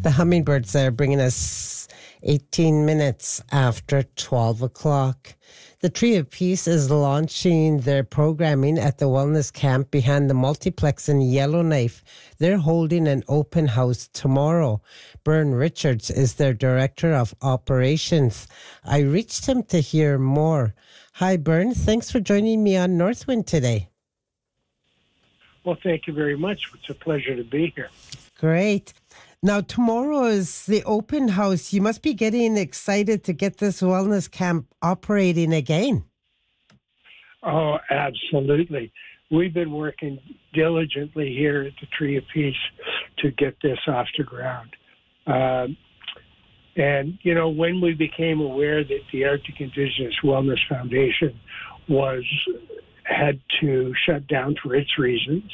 The Hummingbirds are bringing us 18 minutes after 12 o'clock. The Tree of Peace is launching their programming at the Wellness Camp behind the multiplex in Yellowknife. They're holding an open house tomorrow. Bern Richards is their Director of Operations. I reached him to hear more. Hi, Bern. Thanks for joining me on Northwind today. Well, thank you very much. It's a pleasure to be here. Great. Now, tomorrow is the open house. You must be getting excited to get this wellness camp operating again. Oh, absolutely. We've been working diligently here at the Tree of Peace to get this off the ground. And, you know, when we became aware that the Arctic Indigenous Wellness Foundation had to shut down for its reasons,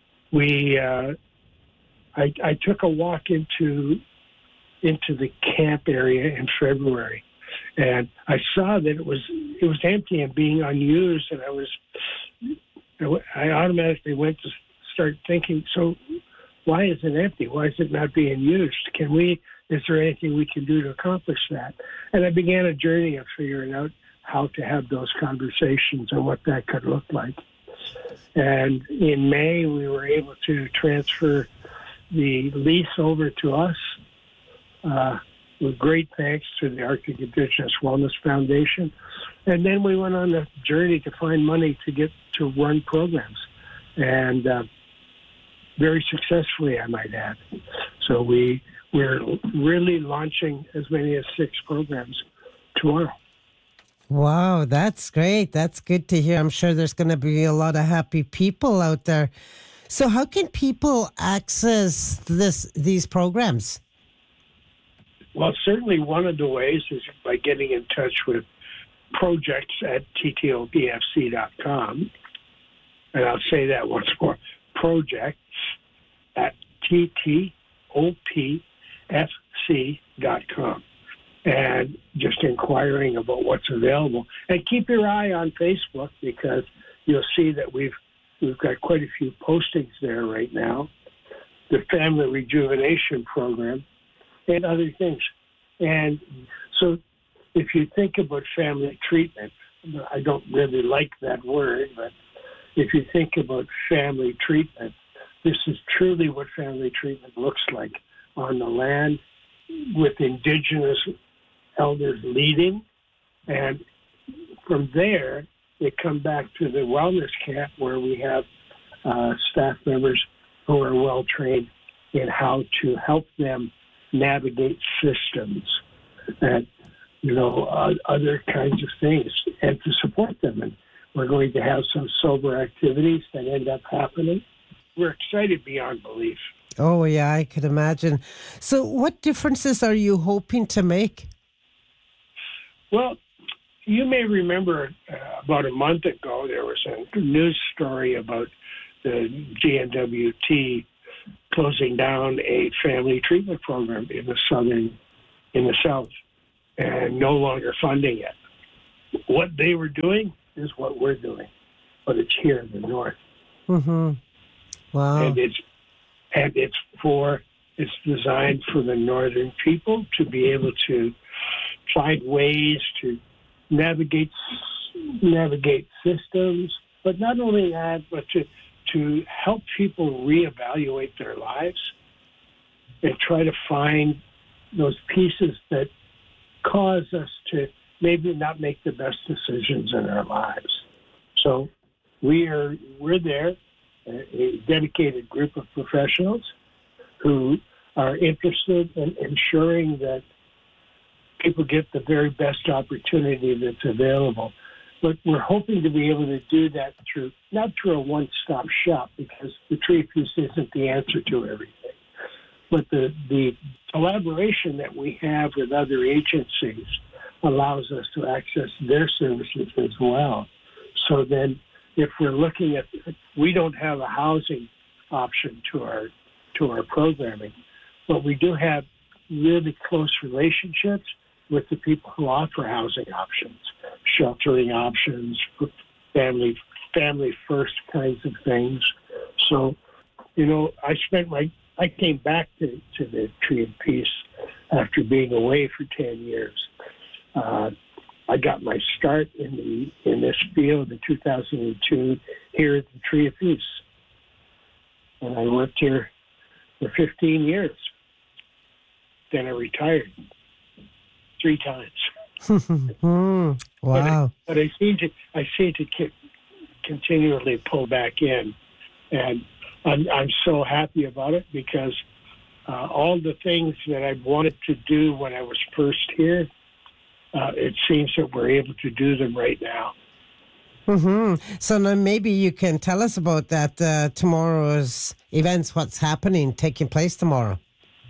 I took a walk into the camp area in February, and I saw that it was empty and being unused, and I automatically went to start thinking, so why is it empty? Why is it not being used? Is there anything we can do to accomplish that? And I began a journey of figuring out how to have those conversations and what that could look like. And in May, we were able to transfer the lease over to us with great thanks to the Arctic Indigenous Wellness Foundation. And then we went on a journey to find money to get to run programs, and very successfully, I might add. So we're really launching as many as 6 programs tomorrow. Wow, that's great. That's good to hear. I'm sure there's going to be a lot of happy people out there. So how can people access these programs? Well, certainly one of the ways is by getting in touch with projects at ttopfc.com. And I'll say that once more, projects at ttopfc.com. And just inquiring about what's available. And keep your eye on Facebook, because you'll see that we've got quite a few postings there right now. The Family Rejuvenation Program and other things. And so if you think about family treatment, I don't really like that word, but if you think about family treatment, this is truly what family treatment looks like on the land, with Indigenous elders leading. And from there, they come back to the wellness camp, where we have staff members who are well trained in how to help them navigate systems and, other kinds of things, and to support them. And we're going to have some sober activities that end up happening. We're excited beyond belief. Oh, yeah, I could imagine. So what differences are you hoping to make? Well, you may remember about a month ago, there was a news story about the GNWT closing down a family treatment program in the South, and no longer funding it. What they were doing is what we're doing, but it's here in the North. Mm-hmm. Wow. And it's designed for the Northern people to be able to find ways to navigate systems, but not only that, but to help people reevaluate their lives and try to find those pieces that cause us to maybe not make the best decisions in our lives. So we're there, a dedicated group of professionals who are interested in ensuring that people get the very best opportunity that's available. But we're hoping to be able to do that not through a one-stop shop, because the Tree of Peace isn't the answer to everything. But the collaboration that we have with other agencies allows us to access their services as well. So then if we're looking at, we don't have a housing option to our programming, but we do have really close relationships with the people who offer housing options, sheltering options, family first kinds of things. So, I spent my I came back to the Tree of Peace after being away for 10 years. I got my start in this field in 2002 here at the Tree of Peace. And I worked here for 15 years. Then I retired 3 times. Wow. But I seem to continually pull back in. And I'm so happy about it because all the things that I wanted to do when I was first here, it seems that we're able to do them right now. So now maybe you can tell us about that tomorrow's events, what's happening, taking place tomorrow.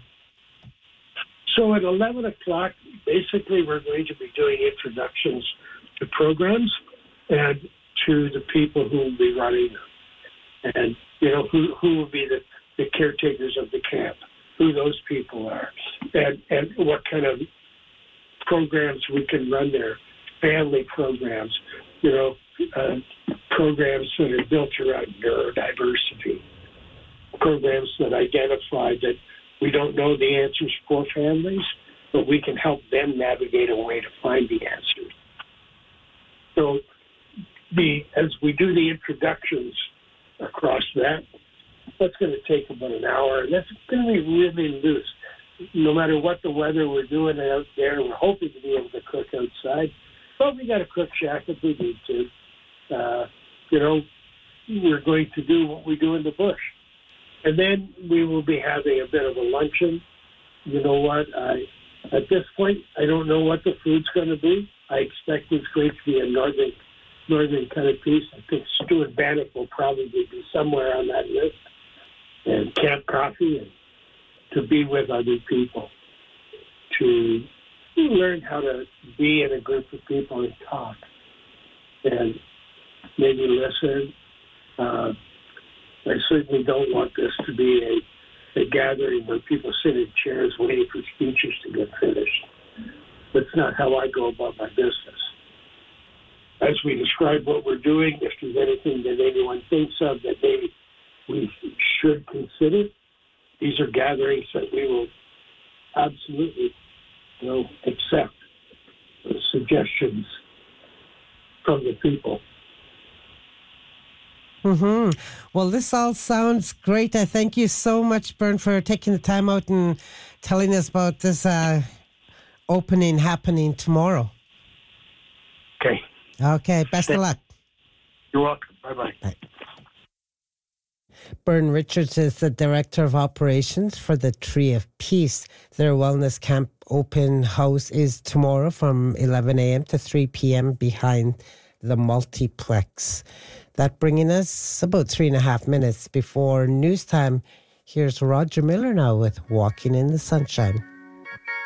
So at 11 o'clock, basically we're going to be doing introductions to programs and to the people who will be running them. And, who will be the caretakers of the camp, who those people are, and what kind of programs we can run there, family programs, programs that are built around neurodiversity, programs that identify that we don't know the answers for families, but we can help them navigate a way to find the answers. So as we do the introductions across that's going to take about an hour, and that's going to be really loose. No matter what the weather we're doing out there, we're hoping to be able to cook outside. But we got a cook shack if we need to. We're going to do what we do in the bush. And then we will be having a bit of a luncheon. You know what? At this point, I don't know what the food's going to be. I expect it's going to be a northern kind of piece. I think Stuart Bannock will probably be somewhere on that list. And Camp Coffee, and to be with other people, to learn how to be in a group of people and talk, and maybe listen. I certainly don't want this to be a gathering where people sit in chairs waiting for speeches to get finished. That's not how I go about my business. As we describe what we're doing, if there's anything that anyone thinks of that maybe we should consider, these are gatherings that we will absolutely accept suggestions from the people. Well, this all sounds great. I thank you so much, Bern, for taking the time out and telling us about this opening happening tomorrow. Okay, best of luck. You're welcome. Bye-bye. Bye. Bern Richards is the Director of Operations for the Tree of Peace. Their wellness camp open house is tomorrow from 11 a.m. to 3 p.m. behind the multiplex. That bringing us about 3.5 minutes before news time. Here's Roger Miller now with Walking in the Sunshine.